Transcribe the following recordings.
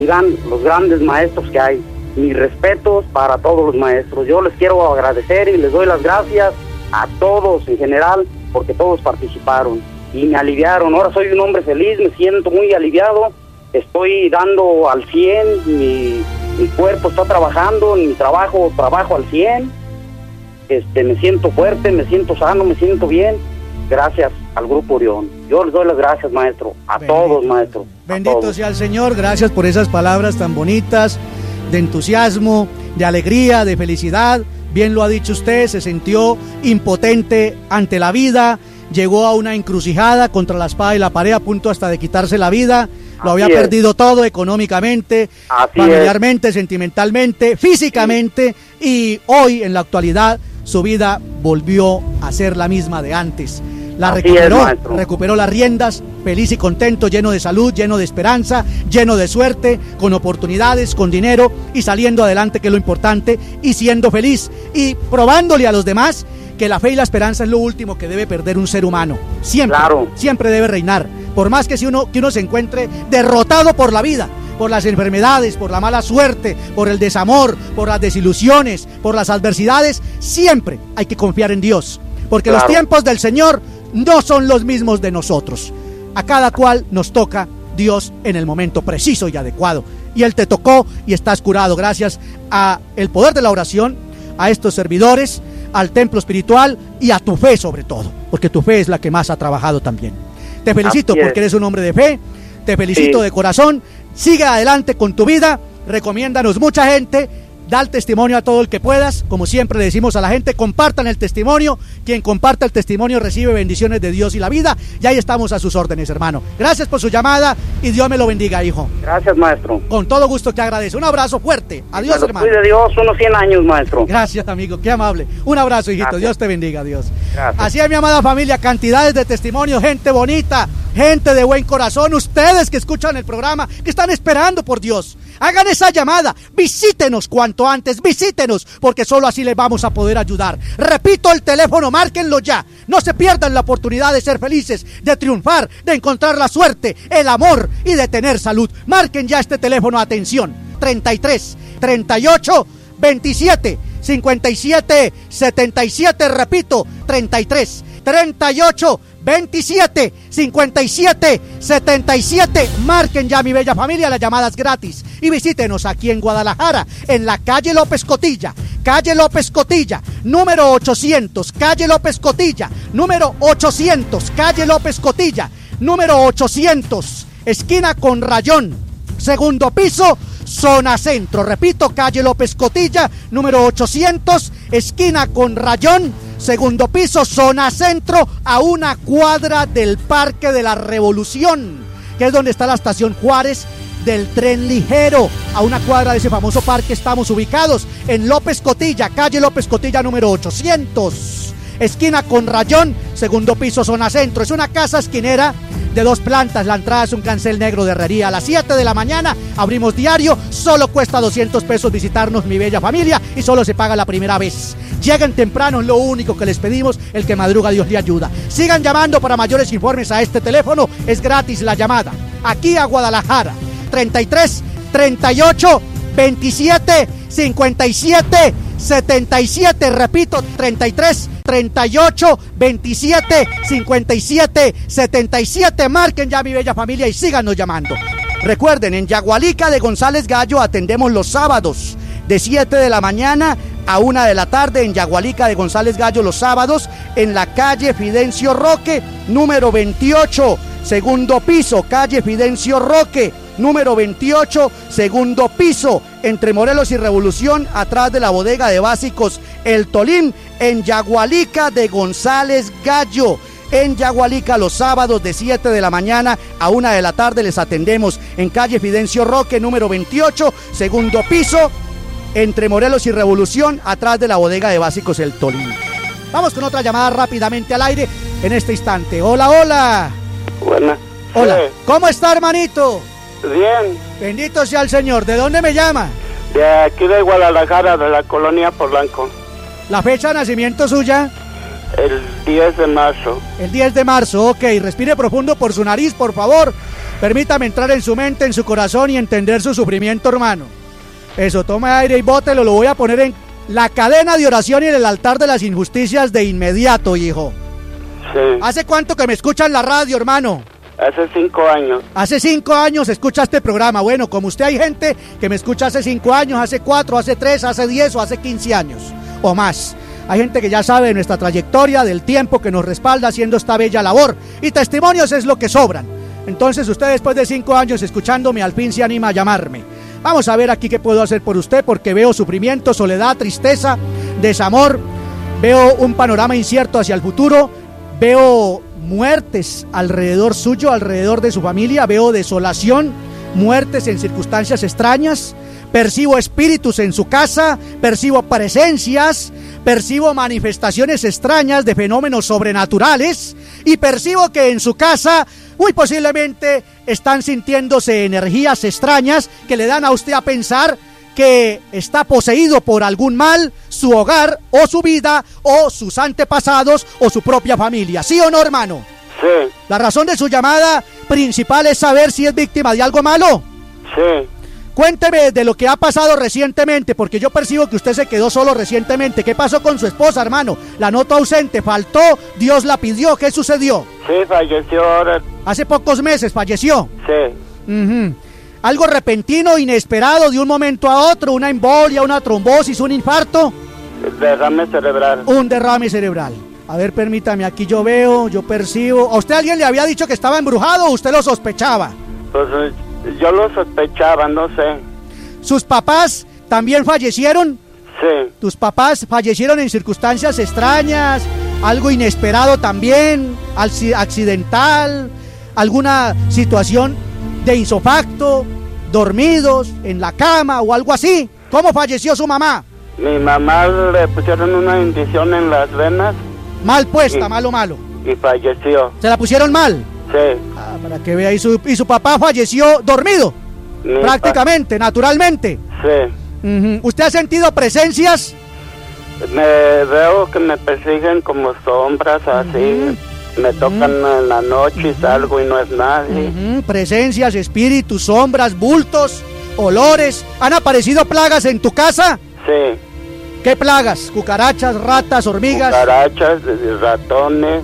los grandes maestros que hay. Mis respetos para todos los maestros. Yo les quiero agradecer y les doy las gracias a todos en general, porque todos participaron y me aliviaron. Ahora soy un hombre feliz, me siento muy aliviado, estoy dando al 100, mi cuerpo está trabajando, en mi trabajo al 100, me siento fuerte, me siento sano, me siento bien, gracias al Grupo Orión. Yo les doy las gracias, maestro, a todos, maestro. Bendito sea el Señor, gracias por esas palabras tan bonitas, de entusiasmo, de alegría, de felicidad. Bien lo ha dicho usted, se sintió impotente ante la vida, llegó a una encrucijada contra la espada y la pared, a punto hasta de quitarse la vida. Lo había perdido todo, económicamente, familiarmente, sentimentalmente, físicamente, y hoy, en la actualidad, su vida volvió a ser la misma de antes. La recuperó las riendas, feliz y contento, lleno de salud, lleno de esperanza, lleno de suerte, con oportunidades, con dinero y saliendo adelante, que es lo importante, y siendo feliz y probándole a los demás que la fe y la esperanza es lo último que debe perder un ser humano. Siempre, siempre debe reinar. Por más que uno se encuentre derrotado por la vida, por las enfermedades, por la mala suerte, por el desamor, por las desilusiones, por las adversidades, siempre hay que confiar en Dios, porque los tiempos del Señor no son los mismos de nosotros. A cada cual nos toca Dios en el momento preciso y adecuado. Y Él te tocó y estás curado gracias a el poder de la oración, a estos servidores, al templo espiritual y a tu fe sobre todo, porque tu fe es la que más ha trabajado también. Te felicito porque eres un hombre de fe, te felicito de corazón, sigue adelante con tu vida, recomiéndanos mucha gente, da el testimonio a todo el que puedas, como siempre le decimos a la gente, compartan el testimonio, quien comparta el testimonio recibe bendiciones de Dios y la vida, y ahí estamos a sus órdenes, hermano. Gracias por su llamada y Dios me lo bendiga, hijo. Gracias, maestro. Con todo gusto te agradezco, un abrazo fuerte, adiós, hermano. Cuide Dios, unos 100 años, maestro. Gracias, amigo, qué amable, un abrazo, hijito. Gracias. Dios te bendiga, Dios. Gracias. Así es, mi amada familia, cantidades de testimonios, gente bonita, gente de buen corazón, ustedes que escuchan el programa, que están esperando por Dios. Hagan esa llamada, visítenos cuanto antes, visítenos, porque solo así les vamos a poder ayudar. Repito el teléfono, márquenlo ya. No se pierdan la oportunidad de ser felices, de triunfar, de encontrar la suerte, el amor y de tener salud. Marquen ya este teléfono, atención, 33 38 27 57 77, repito, 33 38 27 57 77. Marquen ya, mi bella familia, las llamadas gratis, y visítenos aquí en Guadalajara, en la calle López Cotilla, número 800, calle López Cotilla, número 800, calle López Cotilla, número 800, esquina con Rayón, segundo piso, zona centro. Repito, calle López Cotilla, número 800, esquina con Rayón, segundo piso, zona centro, a una cuadra del Parque de la Revolución, que es donde está la estación Juárez del tren ligero. A una cuadra de ese famoso parque estamos ubicados, en López Cotilla, calle López Cotilla, número 800, esquina con Rayón, segundo piso, zona centro. Es una casa esquinera de 2 plantas, la entrada es un cancel negro de herrería. A las 7 de la mañana abrimos diario, solo cuesta 200 pesos visitarnos, mi bella familia, y solo se paga la primera vez. Lleguen temprano, es lo único que les pedimos, el que madruga Dios le ayuda. Sigan llamando para mayores informes a este teléfono, es gratis la llamada. Aquí a Guadalajara, 33 38 27 57 77, repito, 33 38 27 57 77. Marquen ya, mi bella familia, y síganos llamando. Recuerden, en Yagualica de González Gallo atendemos los sábados de 7 de la mañana a 1 de la tarde, en Yagualica de González Gallo los sábados, en la calle Fidencio Roque, número 28, segundo piso, calle Fidencio Roque, número 28, segundo piso, entre Morelos y Revolución, atrás de la bodega de básicos El Tolín, en Yagualica de González Gallo. En Yagualica los sábados de 7 de la mañana a 1 de la tarde les atendemos, en calle Fidencio Roque, número 28, segundo piso, entre Morelos y Revolución, atrás de la bodega de básicos El Tolín. Vamos con otra llamada rápidamente al aire en este instante. Hola, hola. Buena. Hola. ¿Cómo está, hermanito? Bien. Bendito sea el Señor. ¿De dónde me llama? De aquí de Guadalajara, de la colonia Polanco. ¿La fecha de nacimiento suya? El 10 de marzo. El 10 de marzo, ok. Respire profundo por su nariz, por favor. Permítame entrar en su mente, en su corazón y entender su sufrimiento, hermano. Eso, tome aire y bótelo, lo voy a poner en la cadena de oración y en el altar de las injusticias de inmediato, hijo. Sí. ¿Hace cuánto que me escucha en la radio, hermano? Hace 5 años. Hace 5 años escucha este programa. Bueno, como usted hay gente que me escucha hace 5 años, hace 4, hace 3, hace 10 o hace 15 años o más. Hay gente que ya sabe de nuestra trayectoria, del tiempo que nos respalda haciendo esta bella labor. Y testimonios es lo que sobran. Entonces usted después de 5 años escuchándome al fin se anima a llamarme. Vamos a ver aquí qué puedo hacer por usted, porque veo sufrimiento, soledad, tristeza, desamor. Veo un panorama incierto hacia el futuro. Veo muertes alrededor suyo, alrededor de su familia. Veo desolación, muertes en circunstancias extrañas. Percibo espíritus en su casa, percibo presencias, percibo manifestaciones extrañas de fenómenos sobrenaturales y percibo que en su casa muy posiblemente están sintiéndose energías extrañas que le dan a usted a pensar que está poseído por algún mal, su hogar o su vida o sus antepasados o su propia familia. ¿Sí o no, hermano? Sí. La razón de su llamada principal es saber si es víctima de algo malo. Sí. Cuénteme de lo que ha pasado recientemente, porque yo percibo que usted se quedó solo recientemente. ¿Qué pasó con su esposa, hermano? La noto ausente, faltó, Dios la pidió, ¿qué sucedió? Sí, falleció ahora. Hace pocos meses falleció. Sí. Algo repentino, inesperado, de un momento a otro, una embolia, una trombosis, un infarto. Derrame cerebral. Un derrame cerebral. A ver, permítame, aquí yo veo, yo percibo. ¿A usted alguien le había dicho que estaba embrujado o usted lo sospechaba? Pues yo lo sospechaba, no sé. ¿Sus papás también fallecieron? Sí. ¿Tus papás fallecieron en circunstancias extrañas? ¿Algo inesperado también? ¿Accidental? ¿Alguna situación de insofacto? ¿Dormidos? ¿En la cama o algo así? ¿Cómo falleció su mamá? Mi mamá le pusieron una inyección en las venas. Mal puesta, malo. Y falleció. ¿Se la pusieron mal? Sí. Para que vea, y su papá falleció dormido, prácticamente, naturalmente. Sí. ¿Usted ha sentido presencias? Me veo que me persiguen como sombras así. Me tocan en la noche y salgo y no es nadie. Presencias, espíritus, sombras, bultos, olores. ¿Han aparecido plagas en tu casa? Sí. ¿Qué plagas? ¿Cucarachas, ratas, hormigas? Cucarachas, ratones.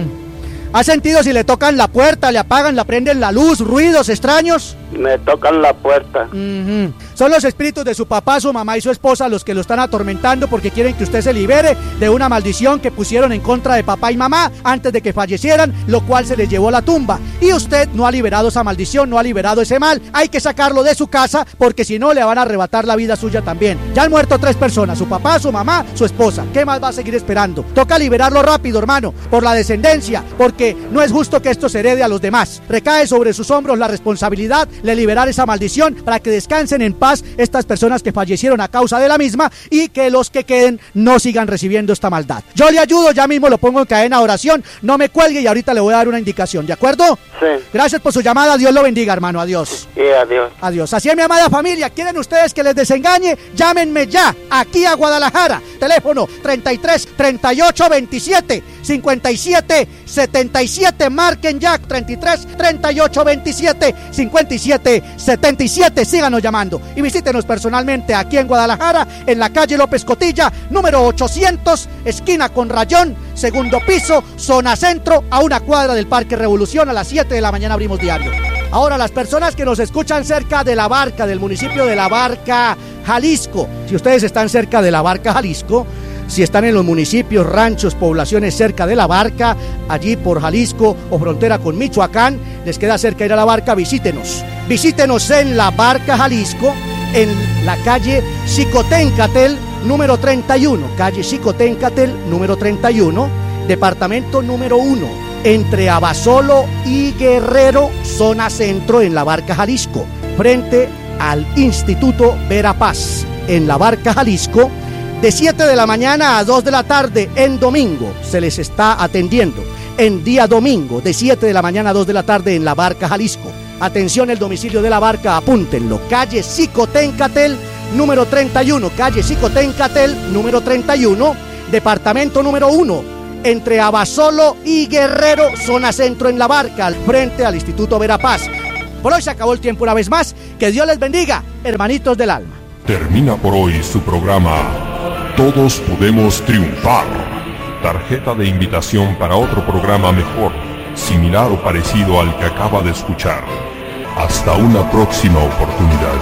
¿Ha sentido si le tocan la puerta, le apagan, le prenden la luz, ruidos extraños? Me tocan la puerta. Son los espíritus de su papá, su mamá y su esposa los que lo están atormentando porque quieren que usted se libere de una maldición que pusieron en contra de papá y mamá antes de que fallecieran, lo cual se les llevó a la tumba. Y usted no ha liberado esa maldición, no ha liberado ese mal. Hay que sacarlo de su casa porque si no le van a arrebatar la vida suya también. Ya han muerto 3 personas, su papá, su mamá, su esposa. ¿Qué más va a seguir esperando? Toca liberarlo rápido, hermano, por la descendencia, porque no es justo que esto se herede a los demás. Recae sobre sus hombros la responsabilidad de liberar esa maldición para que descansen en paz estas personas que fallecieron a causa de la misma y que los que queden no sigan recibiendo esta maldad. Yo le ayudo, ya mismo lo pongo en cadena de oración, no me cuelgue y ahorita le voy a dar una indicación, ¿de acuerdo? Sí. Gracias por su llamada, Dios lo bendiga, hermano, adiós. Y adiós. Adiós. Así es, mi amada familia, ¿quieren ustedes que les desengañe? Llámenme ya, aquí a Guadalajara, teléfono 33 38 27 57 77, marquen ya 33 38 27 57 77, síganos llamando y visítenos personalmente aquí en Guadalajara, en la calle López Cotilla, número 800, esquina con Rayón, segundo piso, zona centro, a una cuadra del Parque Revolución. A las 7 de la mañana abrimos diario. Ahora, las personas que nos escuchan cerca de La Barca, del municipio de La Barca, Jalisco, si ustedes están cerca de La Barca, Jalisco, si están en los municipios, ranchos, poblaciones cerca de La Barca, allí por Jalisco o frontera con Michoacán, les queda cerca ir a La Barca, visítenos en La Barca, Jalisco, en la calle Xicoténcatel número 31, calle Xicoténcatel número 31, departamento número 1, entre Abasolo y Guerrero, zona centro, en La Barca, Jalisco, frente al Instituto Verapaz, en La Barca, Jalisco. De 7 de la mañana a 2 de la tarde en domingo se les está atendiendo. En día domingo, de 7 de la mañana a 2 de la tarde en La Barca, Jalisco. Atención, el domicilio de La Barca, apúntenlo. Calle Xicoténcatel número 31, calle Xicoténcatel número 31, departamento número 1, entre Abasolo y Guerrero, zona centro, en La Barca, al frente al Instituto Verapaz. Por hoy se acabó el tiempo una vez más. Que Dios les bendiga, hermanitos del alma. Termina por hoy su programa Todos Podemos Triunfar. Tarjeta de invitación para otro programa mejor, similar o parecido al que acaba de escuchar. Hasta una próxima oportunidad.